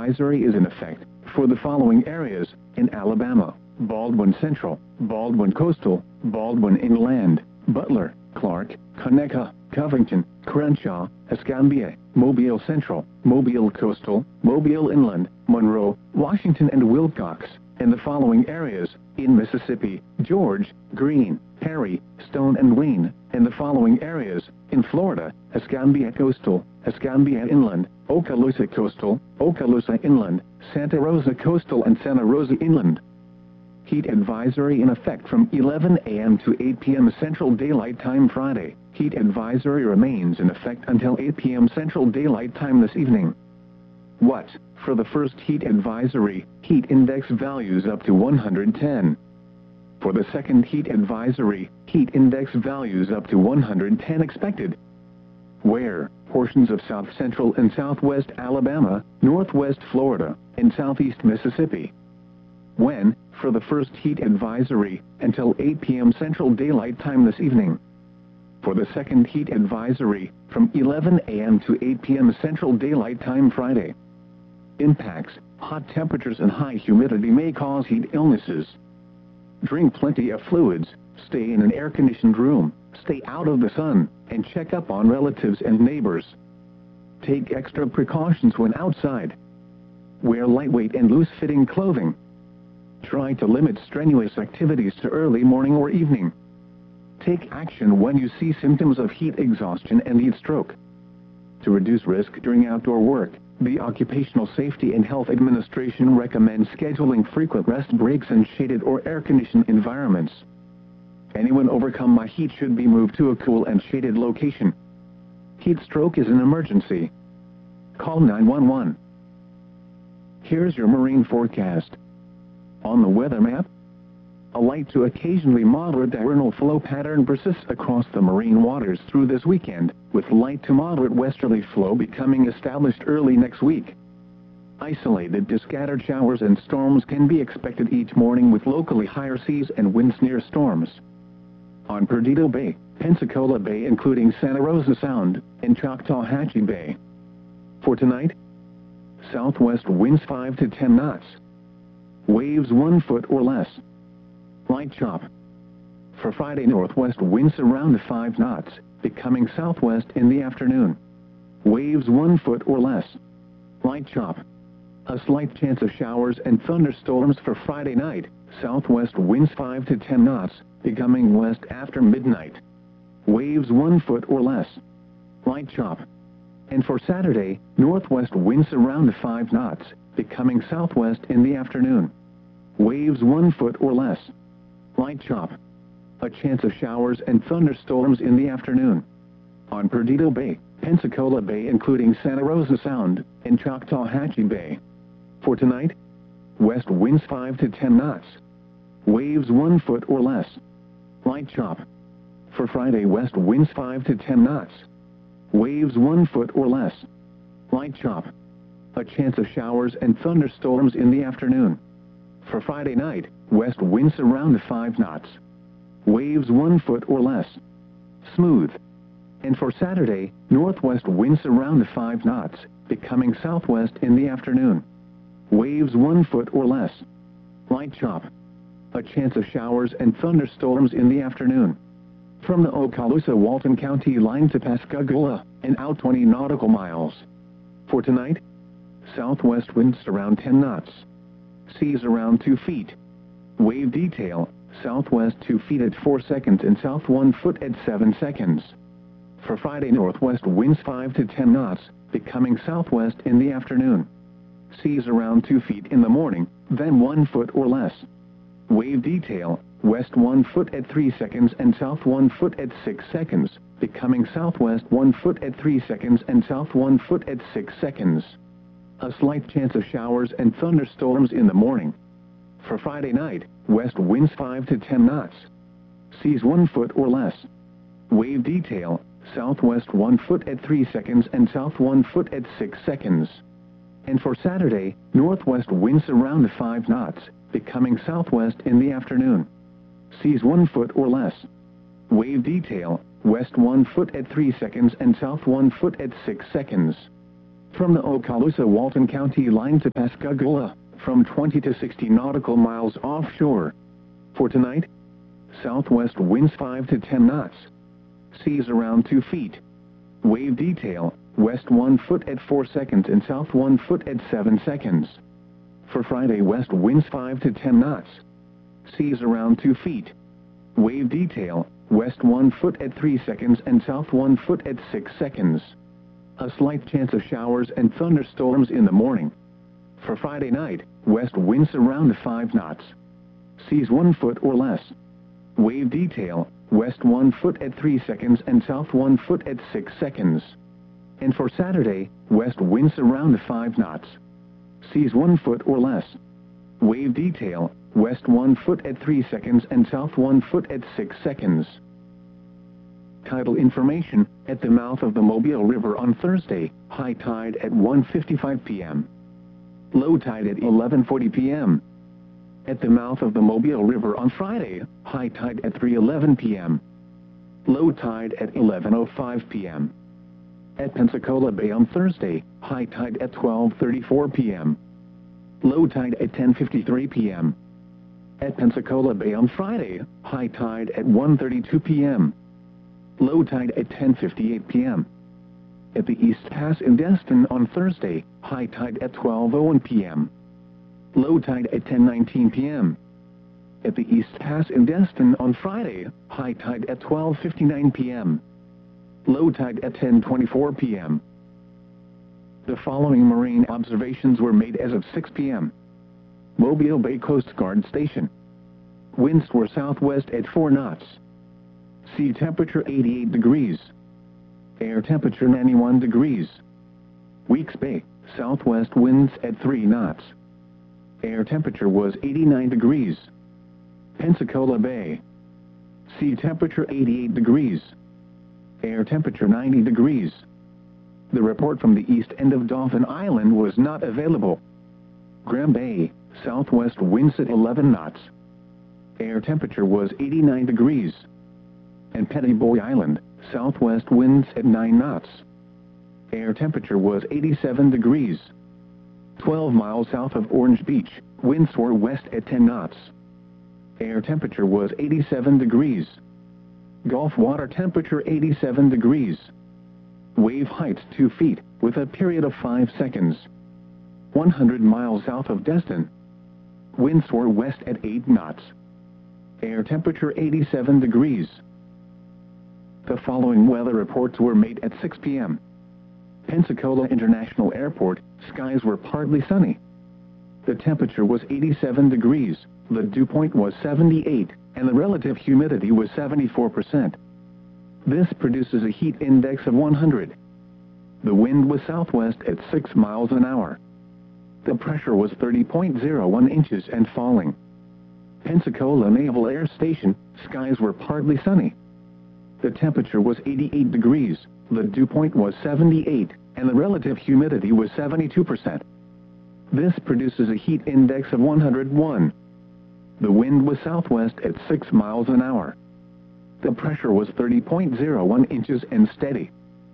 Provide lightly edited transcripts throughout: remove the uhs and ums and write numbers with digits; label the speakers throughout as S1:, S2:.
S1: advisory is in effect for the following areas in Alabama: Baldwin Central, Baldwin Coastal, Baldwin Inland, Butler, Clark, Conecuh, Covington, Crenshaw, Escambia, Mobile Central, Mobile Coastal, Mobile Inland, Monroe, Washington and Wilcox, and the following areas in Mississippi: George, Greene, Perry, Stone and Wayne, and the following areas in Florida: Escambia Coastal, Escambia Inland, Okaloosa Coastal, Okaloosa Inland, Santa Rosa Coastal and Santa Rosa Inland. Heat advisory in effect from 11 a.m. to 8 p.m. Central Daylight Time Friday. Heat advisory remains in effect until 8 p.m. Central Daylight Time this evening. What? For the first heat advisory, heat index values up to 110. For the second heat advisory, heat index values up to 110 expected. Where? Portions of South Central and Southwest Alabama, Northwest Florida, and Southeast Mississippi. When? For the first heat advisory, until 8 p.m. Central Daylight Time this evening. For the second heat advisory, from 11 a.m. to 8 p.m. Central Daylight Time Friday. Impacts: hot temperatures and high humidity may cause heat illnesses. Drink plenty of fluids, stay in an air-conditioned room, stay out of the sun, and check up on relatives and neighbors. Take extra precautions when outside. Wear lightweight and loose-fitting clothing. Try to limit strenuous activities to early morning or evening. Take action when you see symptoms of heat exhaustion and heat stroke. To reduce risk during outdoor work, the Occupational Safety and Health Administration recommends scheduling frequent rest breaks in shaded or air-conditioned environments. Anyone overcome by heat should be moved to a cool and shaded location. Heat stroke is an emergency. Call 911. Here's your marine forecast. On the weather map, a light to occasionally moderate diurnal flow pattern persists across the marine waters through this weekend, with light to moderate westerly flow becoming established early next week. Isolated to scattered showers and storms can be expected each morning with locally higher seas and winds near storms. On Perdido Bay, Pensacola Bay including Santa Rosa Sound, and Choctawhatchee Bay. For tonight, southwest winds 5 to 10 knots. Waves 1 foot or less. Light chop. For Friday, northwest winds around 5 knots, becoming southwest in the afternoon. Waves 1 foot or less. Light chop. A slight chance of showers and thunderstorms for Friday night, southwest winds 5 to 10 knots, becoming west after midnight. Waves 1 foot or less. Light chop. And for Saturday, northwest winds around 5 knots, becoming southwest in the afternoon. Waves 1 foot or less. Light chop. A chance of showers and thunderstorms in the afternoon. On Perdido Bay, Pensacola Bay including Santa Rosa Sound, and Choctawhatchee Bay. For tonight, west winds 5 to 10 knots. Waves 1 foot or less. Light chop. For Friday, west winds 5 to 10 knots. Waves 1 foot or less. Light chop. A chance of showers and thunderstorms in the afternoon. For Friday night, west winds around 5 knots. Waves 1 foot or less. Smooth. And for Saturday, northwest winds around 5 knots, becoming southwest in the afternoon. Waves 1 foot or less. Light chop. A chance of showers and thunderstorms in the afternoon. From the Okaloosa-Walton County line to Pascagoula, and out 20 nautical miles. For tonight, southwest winds around 10 knots. Seas around 2 feet. Wave detail, southwest 2 feet at 4 seconds and south 1 foot at 7 seconds. For Friday, northwest winds 5 to 10 knots, becoming southwest in the afternoon. Seas around 2 feet in the morning, then 1 foot or less. Wave detail, west 1 foot at 3 seconds and south 1 foot at 6 seconds, becoming southwest 1 foot at 3 seconds and south 1 foot at 6 seconds. A slight chance of showers and thunderstorms in the morning. For Friday night, west winds 5 to 10 knots. Seas 1 foot or less. Wave detail, southwest 1 foot at 3 seconds and south 1 foot at 6 seconds. And for Saturday, northwest winds around 5 knots, becoming southwest in the afternoon. Seas 1 foot or less. Wave detail, west 1 foot at 3 seconds and south 1 foot at 6 seconds. From the Okaloosa-Walton County line to Pascagoula, from 20 to 60 nautical miles offshore. For tonight, southwest winds 5 to 10 knots. Seas around 2 feet. Wave detail, west 1 foot at 4 seconds and south 1 foot at 7 seconds. For Friday, west winds 5 to 10 knots. Seas around 2 feet. Wave detail, west 1 foot at 3 seconds and south 1 foot at 6 seconds. A slight chance of showers and thunderstorms in the morning. For Friday night, west winds around 5 knots. Seas 1 foot or less. Wave detail, west 1 foot at 3 seconds and south 1 foot at 6 seconds. And for Saturday, west winds around 5 knots. Seas 1 foot or less. Wave detail, west 1 foot at 3 seconds and south 1 foot at 6 seconds. Tidal information, at the mouth of the Mobile River on Thursday, high tide at 1:55 p.m. Low tide at 11:40 p.m. At the mouth of the Mobile River on Friday, high tide at 3:11 p.m. Low tide at 11:05 p.m. At Pensacola Bay on Thursday, high tide at 12:34 p.m. Low tide at 10:53 p.m. At Pensacola Bay on Friday, high tide at 1:32 p.m. Low tide at 10:58 p.m. At the East Pass in Destin on Thursday, high tide at 12:01 p.m. Low tide at 10:19 p.m. At the East Pass in Destin on Friday, high tide at 12:59 p.m. Low tide at 10:24 p.m. The following marine observations were made as of 6 p.m. Mobile Bay Coast Guard Station. Winds were southwest at 4 knots. Sea temperature 88 degrees. Air temperature 91 degrees. Weeks Bay, southwest winds at 3 knots. Air temperature was 89 degrees. Pensacola Bay. Sea temperature 88 degrees. Air temperature 90 degrees. The report from the east end of Dauphin Island was not available. Graham Bay, southwest winds at 11 knots. Air temperature was 89 degrees. And Petty Boy Island, southwest winds at 9 knots. Air temperature was 87 degrees. 12 miles south of Orange Beach, winds were west at 10 knots. Air temperature was 87 degrees. Gulf water temperature 87 degrees. Wave height 2 feet, with a period of 5 seconds. 100 miles south of Destin. Winds were west at 8 knots. Air temperature 87 degrees. The following weather reports were made at 6 p.m. Pensacola International Airport, skies were partly sunny. The temperature was 87 degrees, the dew point was 78, and the relative humidity was 74%. This produces a heat index of 100. The wind was southwest at 6 miles an hour. The pressure was 30.01 inches and falling. Pensacola Naval Air Station, skies were partly sunny. The temperature was 88 degrees, the dew point was 78, and the relative humidity was 72%. This produces a heat index of 101. The wind was southwest at 6 miles an hour. The pressure was 30.01 inches and steady.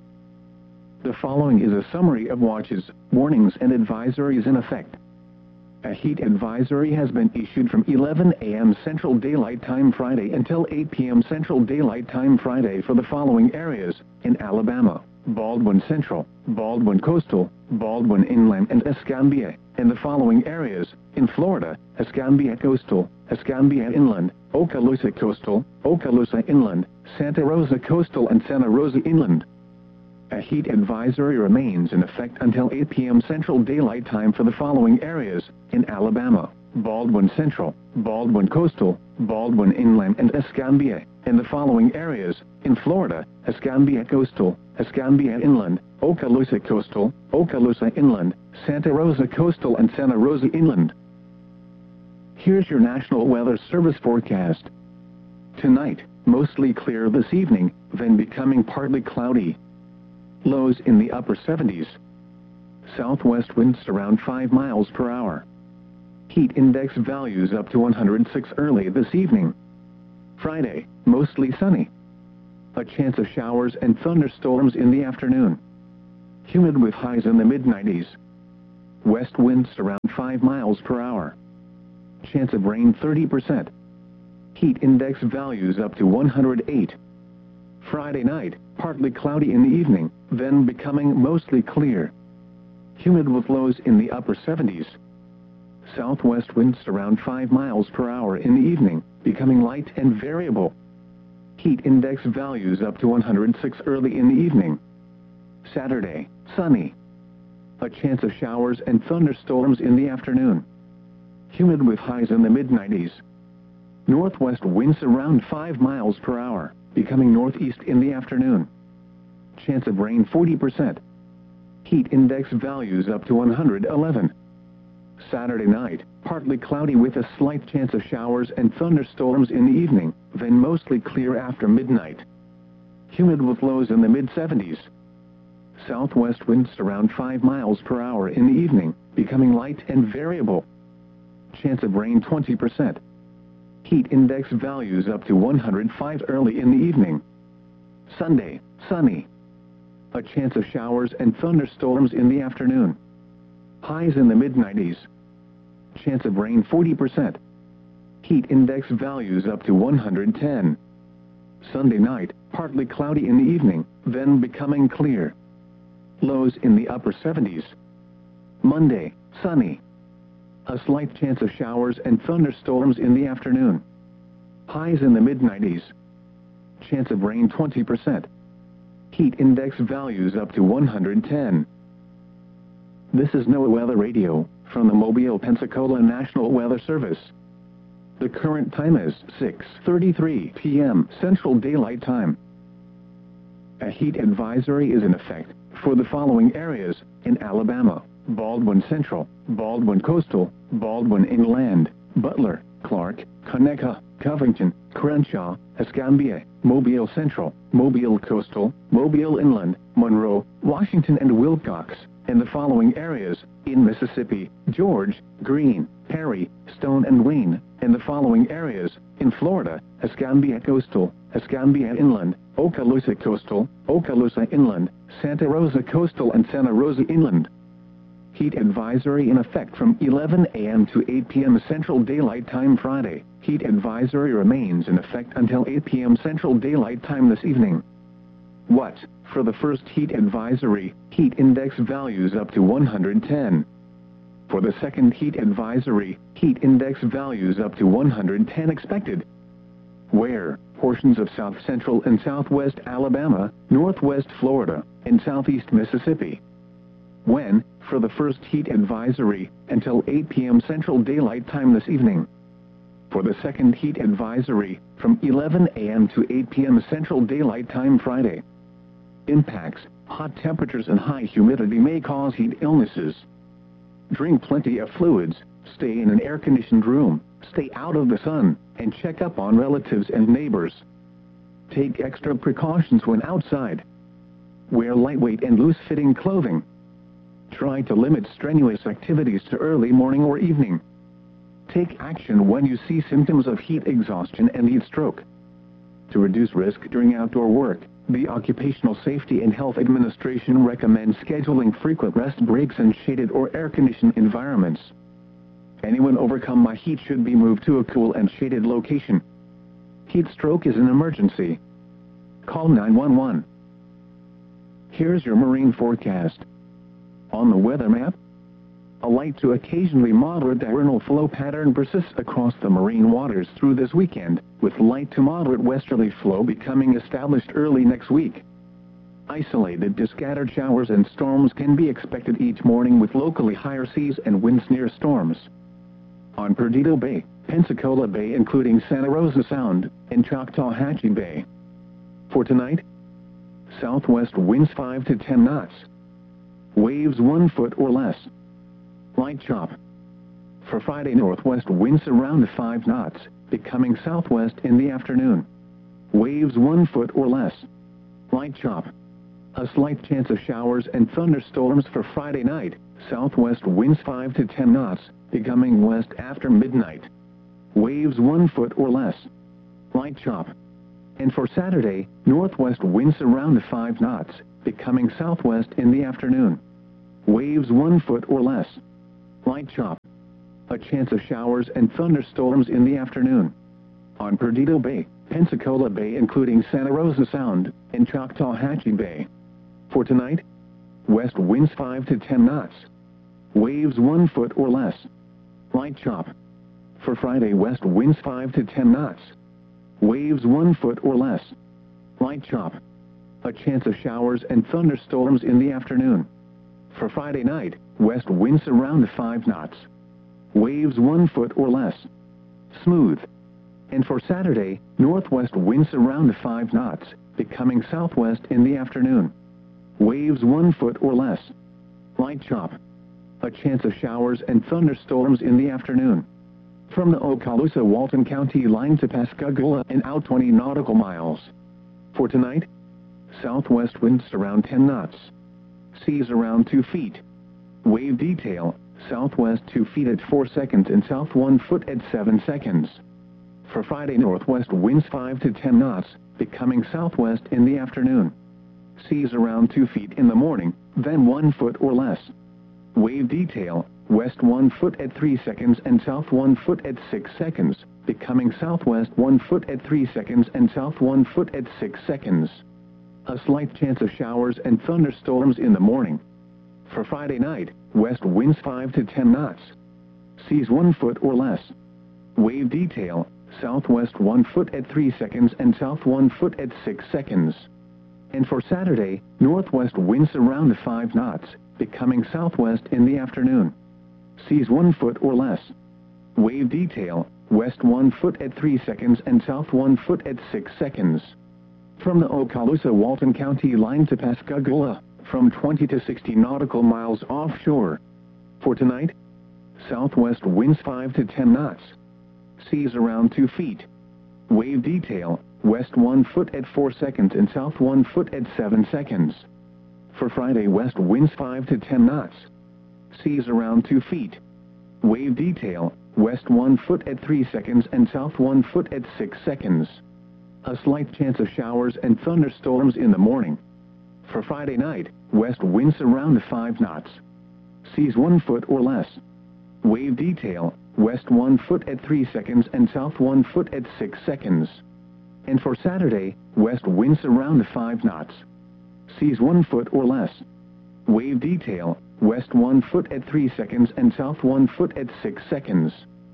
S1: The following is a summary of watches, warnings and advisories in effect. A heat advisory has been issued from 11 a.m. Central Daylight Time Friday until 8 p.m. Central Daylight Time Friday for the following areas: in Alabama, Baldwin Central, Baldwin Coastal, Baldwin Inland and Escambia; in the following areas: in Florida, Escambia Coastal, Escambia Inland, Okaloosa Coastal, Okaloosa Inland, Santa Rosa Coastal and Santa Rosa Inland. A heat advisory remains in effect until 8 p.m. Central Daylight Time for the following areas: in Alabama, Baldwin Central, Baldwin Coastal, Baldwin Inland and Escambia; in the following areas: in Florida, Escambia Coastal, Escambia Inland, Okaloosa Coastal, Okaloosa Inland, Santa Rosa Coastal and Santa Rosa Inland. Here's your National Weather Service forecast. Tonight, mostly clear this evening, then becoming partly cloudy. Lows in the upper 70s. Southwest winds around 5 miles per hour. Heat index values up to 106 early this evening. Friday, mostly sunny. A chance of showers and thunderstorms in the afternoon. Humid with highs in the mid-90s. West winds around 5 miles per hour. Chance of rain 30%. Heat index values up to 108. Friday night, partly cloudy in the evening, then becoming mostly clear. Humid with lows in the upper 70s. Southwest winds around 5 miles per hour in the evening, becoming light and variable. Heat index values up to 106 early in the evening. Saturday, sunny. A chance of showers and thunderstorms in the afternoon. Humid with highs in the mid-90s. Northwest winds around 5 miles per hour, becoming northeast in the afternoon. Chance of rain 40%. Heat index values up to 111. Saturday night, partly cloudy with a slight chance of showers and thunderstorms in the evening, then mostly clear after midnight. Humid with lows in the mid-70s. Southwest winds around 5 miles per hour in the evening, becoming light and variable. Chance of rain 20%. Heat index values up to 105 early in the evening. Sunday, sunny. A chance of showers and thunderstorms in the afternoon. Highs in the mid-90s. Chance of rain 40%. Heat index values up to 110. Sunday night, partly cloudy in the evening, then becoming clear. Lows in the upper 70s. Monday, sunny. A slight chance of showers and thunderstorms in the afternoon. Highs in the mid-90s. Chance of rain 20%. Heat index values up to 110. This is NOAA Weather Radio, from the Mobile, Pensacola National Weather Service. The current time is 6:33 p.m. Central Daylight Time. A heat advisory is in effect for the following areas in Alabama: Baldwin Central, Baldwin Coastal, Baldwin Inland, Butler, Clark, Conecuh, Covington, Crenshaw, Escambia, Mobile Central, Mobile Coastal, Mobile Inland, Monroe, Washington and Wilcox, and the following areas in Mississippi: George, Greene, Perry, Stone and Wayne, and the following areas in Florida: Escambia Coastal, Escambia Inland, Okaloosa Coastal, Okaloosa Inland, Santa Rosa Coastal and Santa Rosa Inland. Heat advisory in effect from 11 a.m. to 8 p.m. Central Daylight Time Friday. Heat advisory remains in effect until 8 p.m. Central Daylight Time this evening. What? For the first heat advisory, heat index values up to 110. For the second heat advisory, heat index values up to 110 expected. Where? Portions of South Central and Southwest Alabama, Northwest Florida, and Southeast Mississippi. When? For the first heat advisory, until 8 p.m. Central Daylight Time this evening. For the second heat advisory, from 11 a.m. to 8 p.m. Central Daylight Time Friday. Impacts: hot temperatures and high humidity may cause heat illnesses. Drink plenty of fluids, stay in an air-conditioned room, stay out of the sun, and check up on relatives and neighbors. Take extra precautions when outside. Wear lightweight and loose-fitting clothing. Try to limit strenuous activities to early morning or evening. Take action when you see symptoms of heat exhaustion and heat stroke. To reduce risk during outdoor work, the Occupational Safety and Health Administration recommends scheduling frequent rest breaks in shaded or air-conditioned environments. Anyone overcome by heat should be moved to a cool and shaded location. Heat stroke is an emergency. Call 911. Here's your marine forecast. On the weather map, a light to occasionally moderate diurnal flow pattern persists across the marine waters through this weekend, with light to moderate westerly flow becoming established early next week. Isolated to scattered showers and storms can be expected each morning with locally higher seas and winds near storms. On Perdido Bay, Pensacola Bay including Santa Rosa Sound, and Choctawhatchee Bay. For tonight, southwest winds 5 to 10 knots. Waves 1 foot or less. Light chop. For Friday, northwest winds around 5 knots, becoming southwest in the afternoon. Waves 1 foot or less. Light chop. A slight chance of showers and thunderstorms for Friday night, southwest winds 5 to 10 knots, becoming west after midnight. Waves 1 foot or less. Light chop. And for Saturday, northwest winds around 5 knots, becoming southwest in the afternoon. Waves 1 foot or less. Light chop. A chance of showers and thunderstorms in the afternoon. On Perdido Bay, Pensacola Bay including Santa Rosa Sound, and Choctawhatchee Bay. For tonight, west winds 5 to 10 knots. Waves 1 foot or less. Light chop. For Friday, west winds 5 to 10 knots. Waves 1 foot or less. Light chop. A chance of showers and thunderstorms in the afternoon. For Friday night, west winds around 5 knots. Waves 1 foot or less. Smooth. And for Saturday, northwest winds around 5 knots, becoming southwest in the afternoon. Waves 1 foot or less. Light chop. A chance of showers and thunderstorms in the afternoon. From the Okaloosa-Walton County line to Pascagoula and out 20 nautical miles. For tonight, southwest winds around 10 knots. Seas around 2 feet. Wave detail, southwest 2 feet at 4 seconds and south 1 foot at 7 seconds. For Friday, northwest winds 5 to 10 knots, becoming southwest in the afternoon. Seas around 2 feet in the morning, then 1 foot or less. Wave detail, west 1 foot at 3 seconds and south 1 foot at 6 seconds, becoming southwest 1 foot at 3 seconds and south 1 foot at 6 seconds. A slight chance of showers and thunderstorms in the morning. For Friday night, west winds 5 to 10 knots. Seas 1 foot or less. Wave detail, southwest 1 foot at 3 seconds and south 1 foot at 6 seconds. And for Saturday, northwest winds around 5 knots, becoming southwest in the afternoon. Seas 1 foot or less. Wave detail, west 1 foot at 3 seconds and south 1 foot at 6 seconds. From the Okaloosa-Walton County line to Pascagoula, from 20 to 60 nautical miles offshore. For tonight, southwest winds 5 to 10 knots. Seas around 2 feet. Wave detail, west 1 foot at 4 seconds and south 1 foot at 7 seconds. For Friday, west winds 5 to 10 knots. Seas around 2 feet. Wave detail, west 1 foot at 3 seconds and south 1 foot at 6 seconds. A slight chance of showers and thunderstorms in the morning. For Friday night, west winds around 5 knots. Seas 1 foot or less. Wave detail, west 1 foot at 3 seconds and south 1 foot at 6 seconds. And for Saturday, west winds around 5 knots. Seas 1 foot or less. Wave detail, west 1 foot at 3 seconds and south 1 foot at 6 seconds.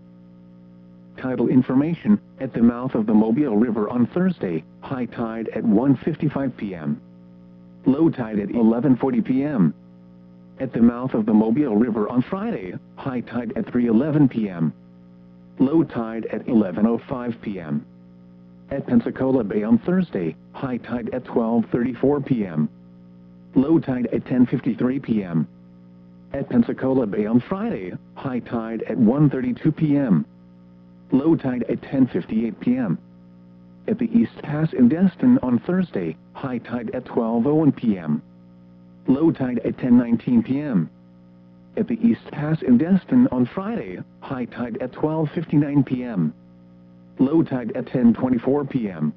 S1: Tidal information, at the mouth of the Mobile River on Thursday, high tide at 1:55 p.m. Low tide at 11:40 p.m. At the mouth of the Mobile River on Friday, high tide at 3:11 p.m. Low tide at 11:05 p.m. At Pensacola Bay on Thursday, high tide at 12:34 p.m. Low tide at 10:53 p.m. At Pensacola Bay on Friday, high tide at 1:32 p.m. Low tide at 10:58 p.m. At the East Pass in Destin on Thursday, high tide at 12:01 p.m. Low tide at 10:19 p.m. At the East Pass in Destin on Friday, high tide at 12:59 p.m. Low tide at 10:24 p.m.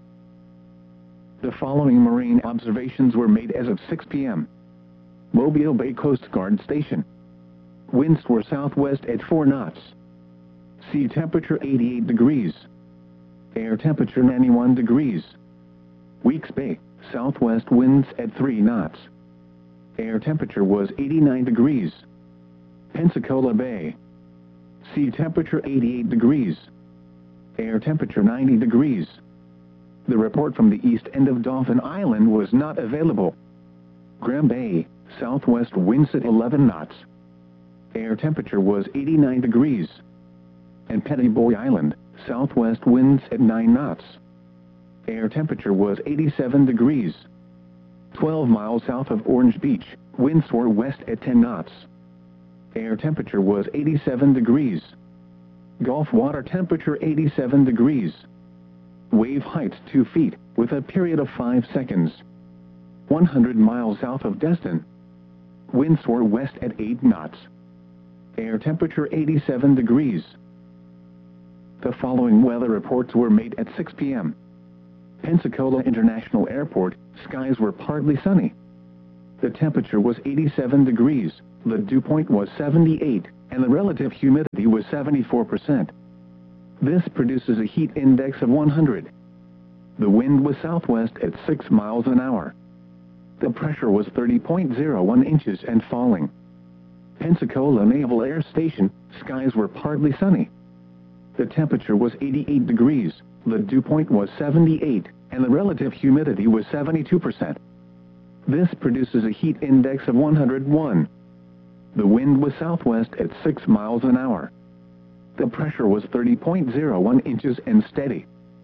S1: The following marine observations were made as of 6 p.m. Mobile Bay Coast Guard Station. Winds were southwest at 4 knots. Sea temperature 88 degrees. Air temperature 91 degrees. Weeks Bay, southwest winds at 3 knots. Air temperature was 89 degrees. Pensacola Bay. Sea temperature 88 degrees. Air temperature 90 degrees. The report from the east end of Dauphin Island was not available. Graham Bay, southwest winds at 11 knots. Air temperature was 89 degrees. And Petty Boy Island, southwest winds at 9 knots. Air temperature was 87 degrees. 12 miles south of Orange Beach, winds were west at 10 knots. Air temperature was 87 degrees. Gulf water temperature 87 degrees. Wave height 2 feet, with a period of 5 seconds. 100 miles south of Destin. Winds were west at 8 knots. Air temperature 87 degrees. The following weather reports were made at 6 p.m. Pensacola International Airport, skies were partly sunny. The temperature was 87 degrees, the dew point was 78, and the relative humidity was 74%. This produces a heat index of 100. The wind was southwest at 6 miles an hour. The pressure was 30.01 inches and falling. Pensacola Naval Air Station, skies were partly sunny. The temperature was 88 degrees, the dew point was 78, and the relative humidity was 72%. This produces a heat index of 101. The wind was southwest at 6 miles an hour. The pressure was 30.01 inches and steady.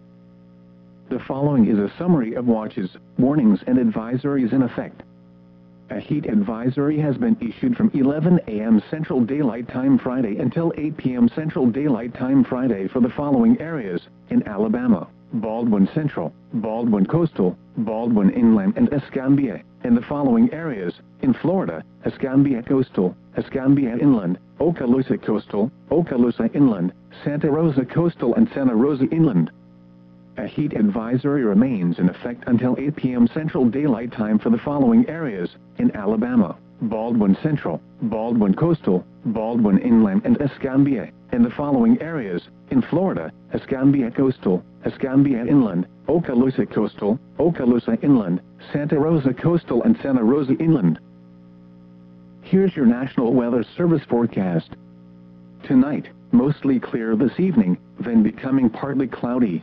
S1: The following is a summary of watches, warnings and advisories in effect. A heat advisory has been issued from 11 a.m. Central Daylight Time Friday until 8 p.m. Central Daylight Time Friday for the following areas: in Alabama, Baldwin Central, Baldwin Coastal, Baldwin Inland and Escambia, and the following areas: in Florida, Escambia Coastal, Escambia Inland, Okaloosa Coastal, Okaloosa Inland, Santa Rosa Coastal and Santa Rosa Inland. A heat advisory remains in effect until 8 p.m. Central Daylight Time for the following areas: in Alabama, Baldwin Central, Baldwin Coastal, Baldwin Inland and Escambia, and the following areas: in Florida, Escambia Coastal, Escambia Inland, Okaloosa Coastal, Okaloosa Inland, Santa Rosa Coastal and Santa Rosa Inland. Here's your National Weather Service forecast. Tonight, mostly clear this evening, then becoming partly cloudy.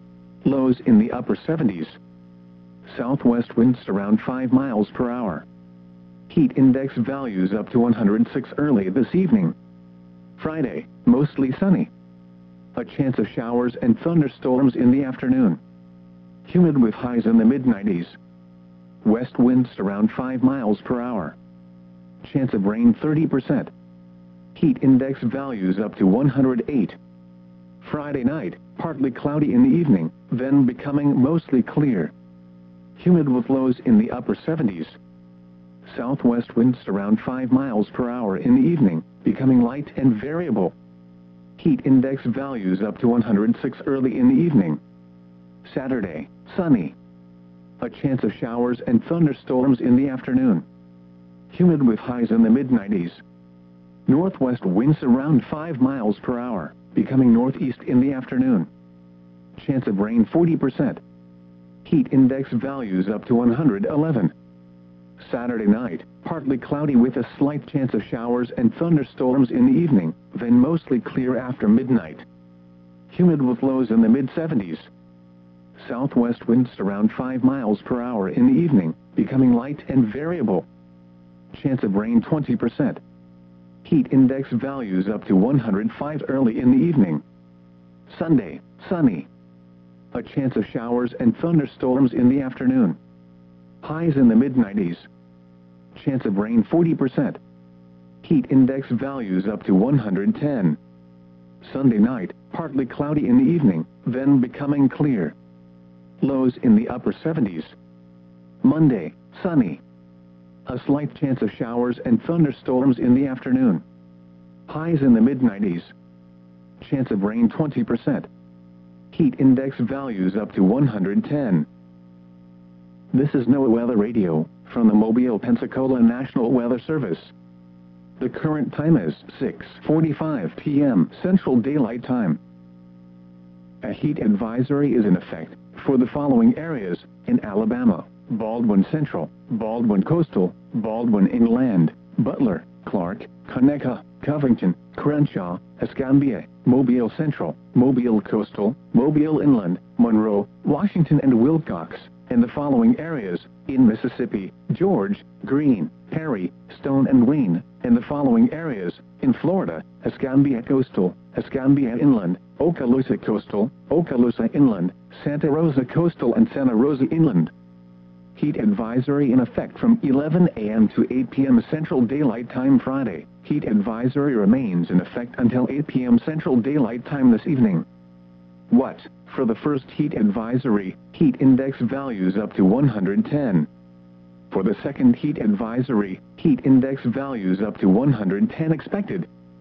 S1: Lows in the upper 70s. Southwest winds around 5 miles per hour. Heat index values up to 106 early this evening. Friday, mostly sunny. A chance of showers and thunderstorms in the afternoon. Humid with highs in the mid-90s. West winds around 5 miles per hour. Chance of rain 30%. Heat index values up to 108. Friday night, partly cloudy in the evening, then becoming mostly clear. Humid with lows in the upper 70s. Southwest winds around 5 miles per hour in the evening, becoming light and variable. Heat index values up to 106 early in the evening. Saturday, sunny. A chance of showers and thunderstorms in the afternoon. Humid with highs in the mid-90s. Northwest winds around 5 miles per hour, becoming northeast in the afternoon. Chance of rain 40%. Heat index values up to 111. Saturday night, partly cloudy with a slight chance of showers and thunderstorms in the evening, then mostly clear after midnight. Humid with lows in the mid-70s. Southwest winds around 5 miles per hour in the evening, becoming light and variable. Chance of rain 20%. Heat index values up to 105 early in the evening. Sunday, sunny. A chance of showers and thunderstorms in the afternoon. Highs in the mid-90s. Chance of rain 40%. Heat index values up to 110. Sunday night, partly cloudy in the evening, then becoming clear. Lows in the upper 70s. Monday, sunny. A slight chance of showers and thunderstorms in the afternoon. Highs in the mid-90s. Chance of rain 20%. Heat index values up to 110. This is NOAA Weather Radio, from the Mobile, Pensacola National Weather Service. The current time is 6:45 p.m. Central Daylight Time. A heat advisory is in effect for the following areas: in Alabama, Baldwin Central, Baldwin Coastal, Baldwin Inland, Butler, Clark, Conecuh, Covington, Crenshaw, Escambia, Mobile Central, Mobile Coastal, Mobile Inland, Monroe, Washington and Wilcox, and the following areas: in Mississippi, George, Greene, Perry, Stone and Wayne, and the following areas: in Florida, Escambia Coastal, Escambia Inland, Okaloosa Coastal, Okaloosa Inland, Santa Rosa Coastal and Santa Rosa Inland. Heat advisory in effect from 11 a.m. to 8 p.m. Central Daylight Time Friday. Heat advisory remains in effect until 8 p.m. Central Daylight Time this evening. What? For the first heat advisory, heat index values up to 110. For the second heat advisory, heat index values up to 110 expected.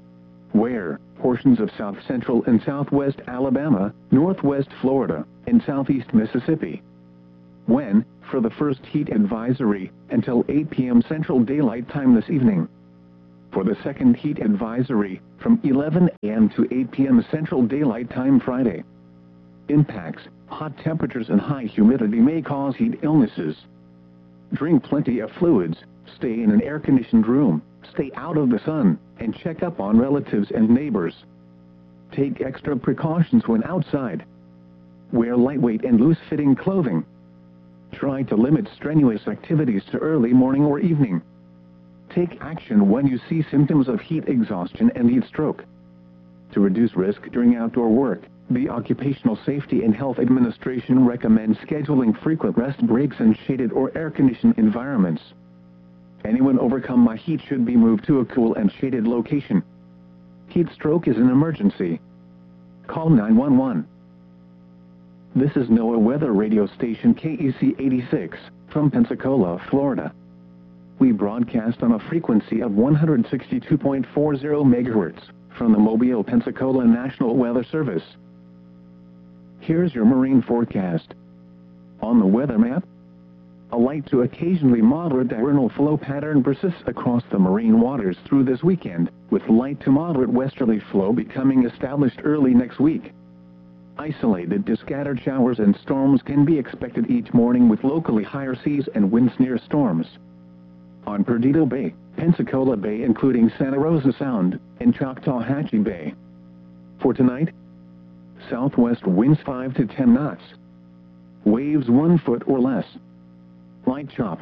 S1: where portions of south central and southwest Alabama, northwest Florida, and southeast Mississippi. When, for the first heat advisory, until 8 p.m. Central Daylight Time this evening. For the second heat advisory, from 11 a.m. to 8 p.m. Central Daylight Time Friday. Impacts: hot temperatures and high humidity may cause heat illnesses. Drink plenty of fluids, stay in an air-conditioned room, stay out of the sun, and check up on relatives and neighbors. Take extra precautions when outside. Wear lightweight and loose-fitting clothing. Try to limit strenuous activities to early morning or evening. Take action when you see symptoms of heat exhaustion and heat stroke. To reduce risk during outdoor work, the Occupational Safety and Health Administration recommends scheduling frequent rest breaks in shaded or air-conditioned environments. Anyone overcome by heat should be moved to a cool and shaded location. Heat stroke is an emergency. Call 911. This is NOAA Weather Radio Station KEC 86, from Pensacola, Florida. We broadcast on a frequency of 162.40 MHz, from the Mobile, Pensacola National Weather Service. Here's your marine forecast. On the weather map, a light to occasionally moderate diurnal flow pattern persists across the marine waters through this weekend, with light to moderate westerly flow becoming established early next week. Isolated to scattered showers and storms can be expected each morning with locally higher seas and winds near storms. On Perdido Bay, Pensacola Bay including Santa Rosa Sound, and Choctawhatchee Bay. For tonight, southwest winds 5 to 10 knots. Waves 1 foot or less. Light chop.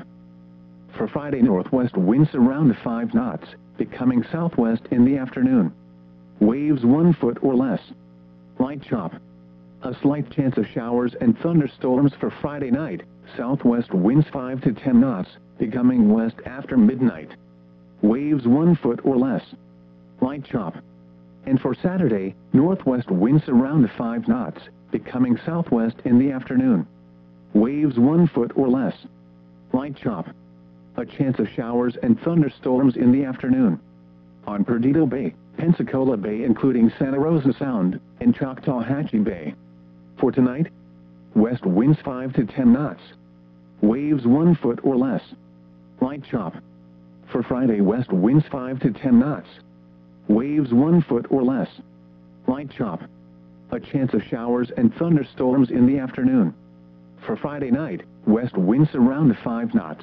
S1: For Friday, northwest winds around 5 knots, becoming southwest in the afternoon. Waves 1 foot or less. Light chop. A slight chance of showers and thunderstorms for Friday night, southwest winds 5 to 10 knots, becoming west after midnight. Waves 1 foot or less. Light chop. And for Saturday, northwest winds around 5 knots, becoming southwest in the afternoon. Waves 1 foot or less. Light chop. A chance of showers and thunderstorms in the afternoon. On Perdido Bay, Pensacola Bay including Santa Rosa Sound, and Choctawhatchee Bay. For tonight, west winds 5 to 10 knots. Waves 1 foot or less. Light chop. For Friday, west winds 5 to 10 knots. Waves 1 foot or less. Light chop. A chance of showers and thunderstorms in the afternoon. For Friday night, west winds around 5 knots.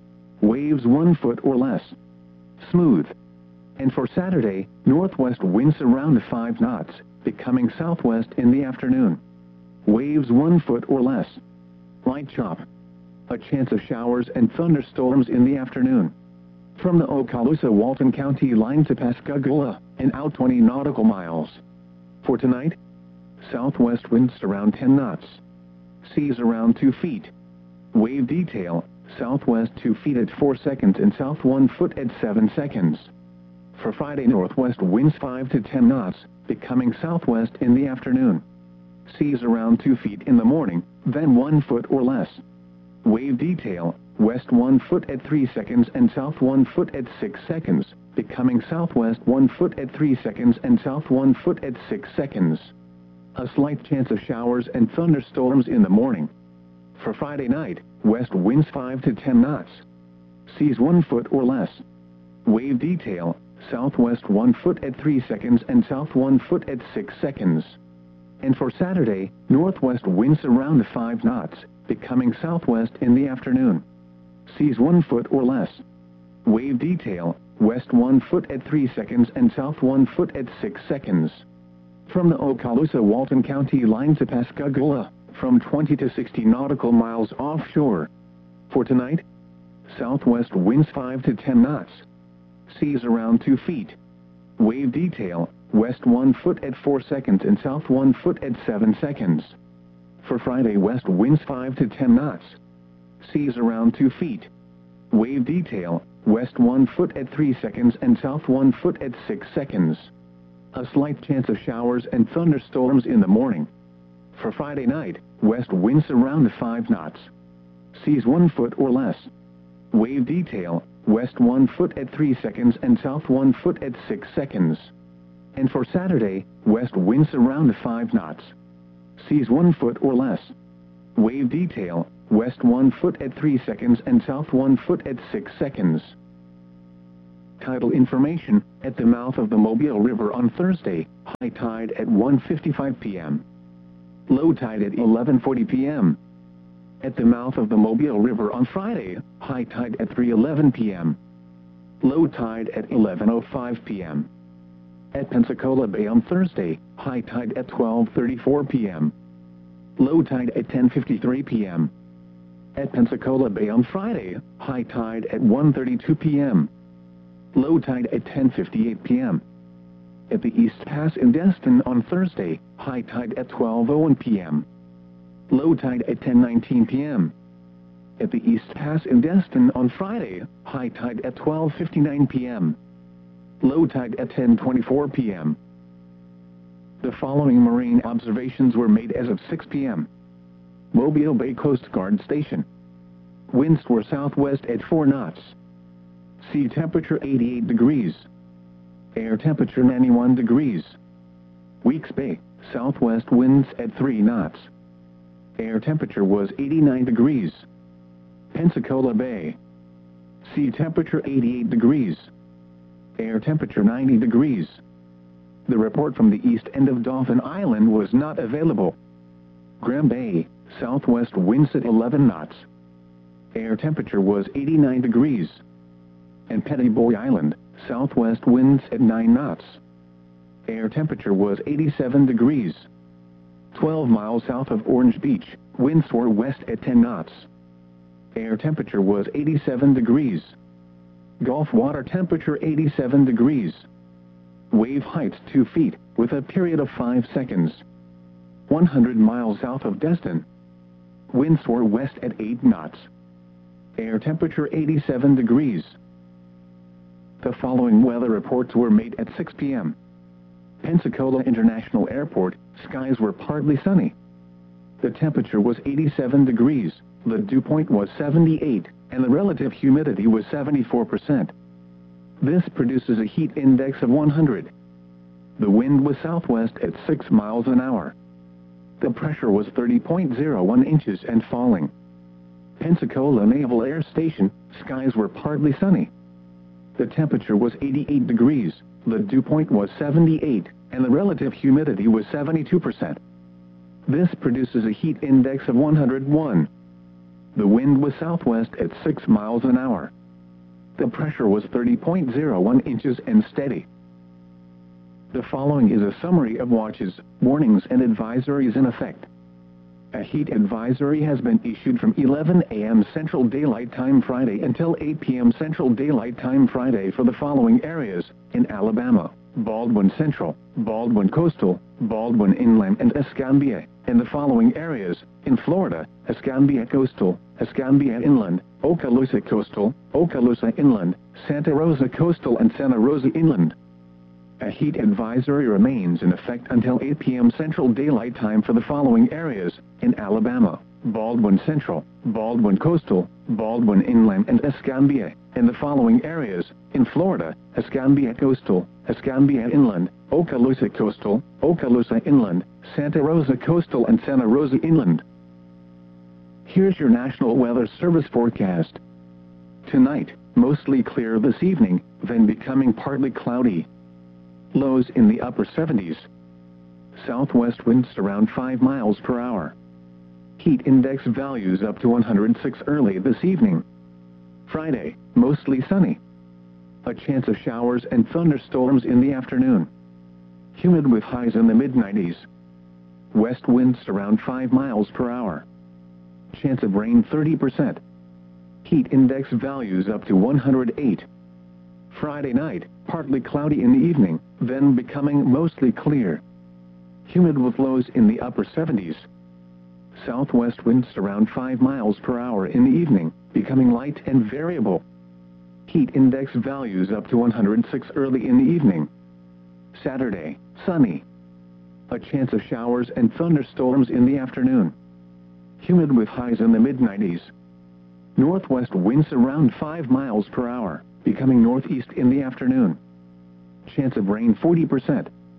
S1: Waves 1 foot or less. Smooth. And for Saturday, northwest winds around 5 knots, becoming southwest in the afternoon. Waves 1 foot or less. Light chop. A chance of showers and thunderstorms in the afternoon. From the Okaloosa-Walton County line to Pascagoula, and out 20 nautical miles. For tonight, southwest winds around 10 knots. Seas around 2 feet. Wave detail, southwest 2 feet at 4 seconds and south 1 foot at 7 seconds. For Friday, northwest winds 5 to 10 knots, becoming southwest in the afternoon. Seas around 2 feet in the morning, then 1 foot or less. Wave detail, west 1 foot at 3 seconds and south 1 foot at 6 seconds, becoming southwest 1 foot at 3 seconds and south 1 foot at 6 seconds. A slight chance of showers and thunderstorms in the morning. For Friday night, west winds 5 to 10 knots. Seas 1 foot or less. Wave detail, southwest 1 foot at 3 seconds and south 1 foot at 6 seconds. And for Saturday, northwest winds around 5 knots, becoming southwest in the afternoon. Seas 1 foot or less. Wave detail, west 1 foot at 3 seconds and south 1 foot at 6 seconds. From the Okaloosa-Walton County line to Pascagoula, from 20 to 60 nautical miles offshore. For tonight, southwest winds 5 to 10 knots. Seas around 2 feet. Wave detail, west 1 foot at 4 seconds and south 1 foot at 7 seconds. For Friday, west winds 5 to 10 knots. Seas around 2 feet. Wave detail, west 1 foot at 3 seconds and south 1 foot at 6 seconds. A slight chance of showers and thunderstorms in the morning. For Friday night, west winds around 5 knots. Seas 1 foot or less. Wave detail, west 1 foot at 3 seconds and south 1 foot at 6 seconds. And for Saturday, west winds around 5 knots. Seas 1 foot or less. Wave detail, west 1 foot at 3 seconds and south 1 foot at 6 seconds. Tidal information, at the mouth of the Mobile River on Thursday, high tide at 1:55 p.m. Low tide at 11:40 p.m. At the mouth of the Mobile River on Friday, high tide at 3:11 p.m. Low tide at 11:05 p.m. At Pensacola Bay on Thursday, high tide at 12:34 p.m. Low tide at 10:53 p.m. At Pensacola Bay on Friday, high tide at 1:32 p.m. Low tide at 10:58 p.m. At the East Pass in Destin on Thursday, high tide at 12:01 p.m. Low tide at 10:19 p.m. At the East Pass in Destin on Friday, high tide at 12:59 p.m. Low tide at 10:24 p.m. The following marine observations were made as of 6 p.m. Mobile Bay Coast Guard Station. Winds were southwest at 4 knots. Sea temperature 88 degrees. Air temperature 91 degrees. Weeks Bay, southwest winds at 3 knots. Air temperature was 89 degrees. Pensacola Bay. Sea temperature 88 degrees. Air temperature 90 degrees. The report from the east end of Dauphin Island was not available. Graham Bay, southwest winds at 11 knots. Air temperature was 89 degrees. And Petty Boy Island, southwest winds at 9 knots. Air temperature was 87 degrees. 12 miles south of Orange Beach, winds were west at 10 knots. Air temperature was 87 degrees. Gulf water temperature 87 degrees. Wave height 2 feet, with a period of 5 seconds. 100 miles south of Destin. Winds were west at 8 knots. Air temperature 87 degrees. The following weather reports were made at 6 p.m. Pensacola International Airport, skies were partly sunny. The temperature was 87 degrees, the dew point was 78, and the relative humidity was 74%. This produces a heat index of 100. The wind was southwest at 6 miles an hour. The pressure was 30.01 inches and falling. Pensacola Naval Air Station, skies were partly sunny. The temperature was 88 degrees, the dew point was 78, and the relative humidity was 72%. This produces a heat index of 101. The wind was southwest at 6 miles an hour. The pressure was 30.01 inches and steady. The following is a summary of watches, warnings and advisories in effect. A heat advisory has been issued from 11 a.m. Central Daylight Time Friday until 8 p.m. Central Daylight Time Friday for the following areas: in Alabama, Baldwin Central, Baldwin Coastal, Baldwin Inland and Escambia; in the following areas: in Florida, Escambia Coastal, Escambia Inland, Okaloosa Coastal, Okaloosa Inland, Santa Rosa Coastal and Santa Rosa Inland. A heat advisory remains in effect until 8 p.m. Central Daylight Time for the following areas: in Alabama, Baldwin Central, Baldwin Coastal, Baldwin Inland and Escambia; in the following areas: in Florida, Escambia Coastal, Escambia Inland, Okaloosa Coastal, Okaloosa Inland, Santa Rosa Coastal and Santa Rosa Inland. Here's your National Weather Service forecast. Tonight, mostly clear this evening, then becoming partly cloudy. Lows in the upper 70s. Southwest winds around 5 miles per hour. Heat index values up to 106 early this evening. Friday, mostly sunny. A chance of showers and thunderstorms in the afternoon. Humid with highs in the mid-90s. West winds around 5 miles per hour. Chance of rain 30%. Heat index values up to 108. Friday night, partly cloudy in the evening, then becoming mostly clear. Humid with lows in the upper 70s. Southwest winds around 5 miles per hour in the evening, becoming light and variable. Heat index values up to 106 early in the evening. Saturday, sunny. A chance of showers and thunderstorms in the afternoon. Humid with highs in the mid-90s. Northwest winds around 5 miles per hour, becoming northeast in the afternoon. Chance of rain 40%.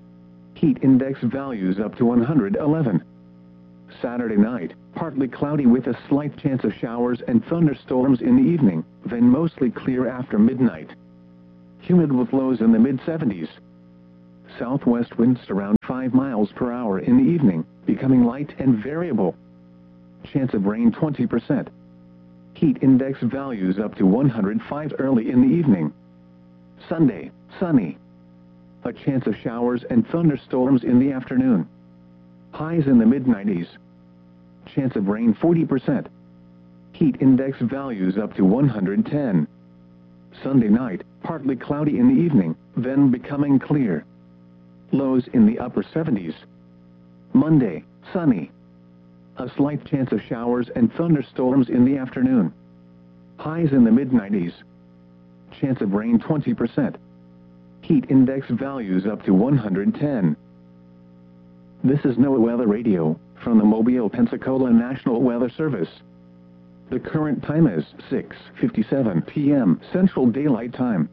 S1: Heat index values up to 111. Saturday night, partly cloudy with a slight chance of showers and thunderstorms in the evening, then mostly clear after midnight. Humid with lows in the mid-70s. Southwest winds around 5 miles per hour in the evening, becoming light and variable. Chance of rain 20%. Heat index values up to 105 early in the evening. Sunday, sunny. A chance of showers and thunderstorms in the afternoon. Highs in the mid-90s. Chance of rain 40%. Heat index values up to 110. Sunday night, partly cloudy in the evening, then becoming clear. Lows in the upper 70s. Monday, sunny. A slight chance of showers and thunderstorms in the afternoon. Highs in the mid-90s. Chance of rain 20%. Heat index values up to 110. This is NOAA Weather Radio, from the Mobile, Pensacola National Weather Service. The current time is 6:57 p.m. Central Daylight Time.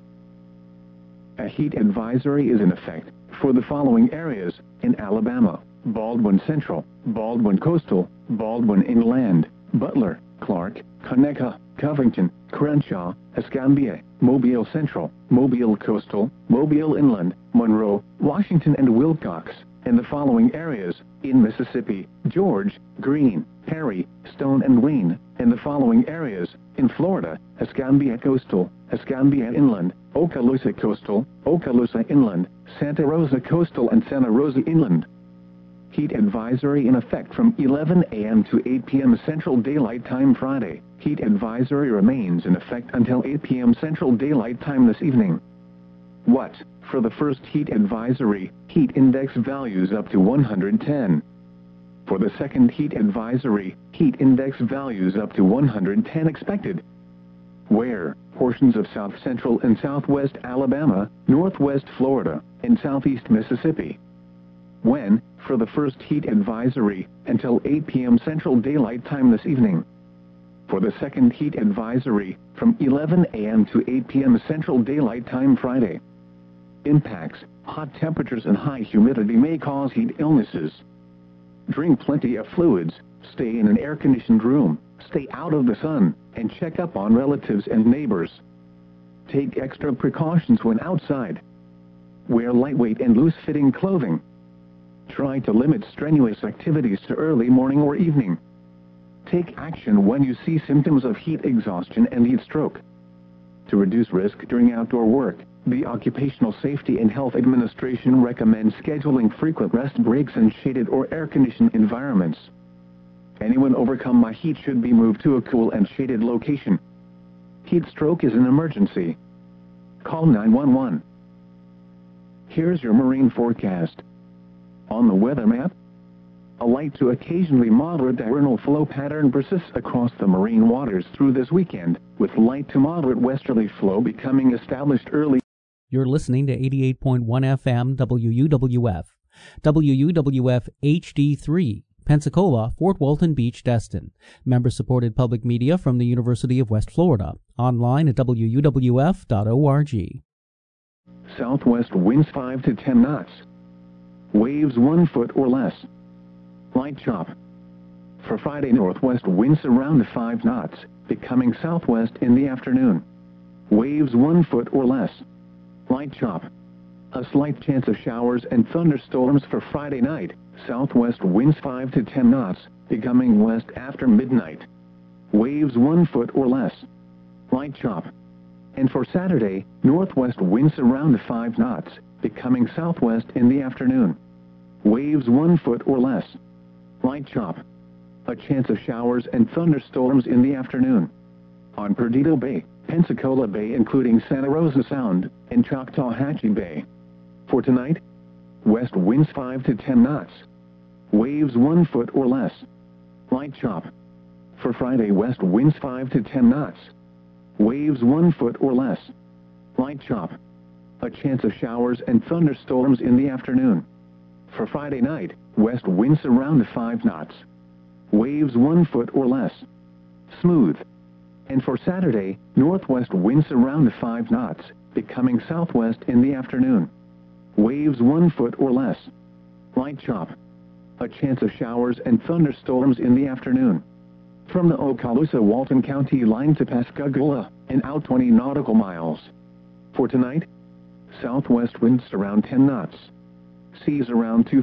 S1: A heat advisory is in effect for the following areas in Alabama: Baldwin Central, Baldwin Coastal, Baldwin Inland, Butler, Clark, Conecuh, Covington, Crenshaw, Escambia, Mobile Central, Mobile Coastal, Mobile Inland, Monroe, Washington and Wilcox, and the following areas in Mississippi: George, Greene, Perry, Stone and Wayne, and the following areas in Florida: Escambia Coastal, Escambia Inland, Okaloosa Coastal, Okaloosa Inland, Santa Rosa Coastal and Santa Rosa Inland. Heat advisory in effect from 11 a.m. to 8 p.m. Central Daylight Time Friday. Heat advisory remains in effect until 8 p.m. Central Daylight Time this evening. What? For the first heat advisory, heat index values up to 110. For the second heat advisory, heat index values up to 110 expected. Where? Portions of south central and southwest Alabama, northwest Florida, and southeast Mississippi. When? For the first heat advisory, until 8 p.m. Central Daylight Time this evening. For the second heat advisory, from 11 a.m. to 8 p.m. Central Daylight Time Friday. Impacts: hot temperatures and high humidity may cause heat illnesses. Drink plenty of fluids, stay in an air-conditioned room, stay out of the sun, and check up on relatives and neighbors. Take extra precautions when outside. Wear lightweight and loose-fitting clothing. Try to limit strenuous activities to early morning or evening. Take action when you see symptoms of heat exhaustion and heat stroke. To reduce risk during outdoor work, the Occupational Safety and Health Administration recommends scheduling frequent rest breaks in shaded or air-conditioned environments. Anyone overcome by heat should be moved to a cool and shaded location. Heat stroke is an emergency. Call 911. Here's your marine forecast. On the weather map, a light to occasionally moderate diurnal flow pattern persists across the marine waters through this weekend, with light to moderate westerly flow becoming established early.
S2: You're listening to 88.1 FM WUWF, WUWF HD3, Pensacola, Fort Walton Beach, Destin. Member-supported public media from the University of West Florida. Online at wuwf.org.
S1: Southwest winds 5 to 10 knots. Waves 1 foot or less. Light chop. For Friday, northwest winds around 5 knots, becoming southwest in the afternoon. Waves 1 foot or less. Light chop. A slight chance of showers and thunderstorms for Friday night. Southwest winds 5 to 10 knots, becoming west after midnight. Waves 1 foot or less. Light chop. And for Saturday, northwest winds around 5 knots, becoming southwest in the afternoon. Waves 1 foot or less. Light chop. A chance of showers and thunderstorms in the afternoon. On Perdido Bay, Pensacola Bay including Santa Rosa Sound, and Choctawhatchee Bay. For tonight, west winds 5 to 10 knots. Waves 1 foot or less. Light chop. For Friday, west winds 5 to 10 knots. Waves 1 foot or less. Light chop. A chance of showers and thunderstorms in the afternoon. For Friday night, west winds around 5 knots. Waves 1 foot or less. Smooth. And for Saturday, northwest winds around 5 knots, becoming southwest in the afternoon. Waves 1 foot or less. light chop. A chance of showers and thunderstorms in the afternoon. From the Okaloosa-Walton County line to Pascagoula, and out 20 nautical miles. For tonight, southwest winds around 10 knots. Seas around 2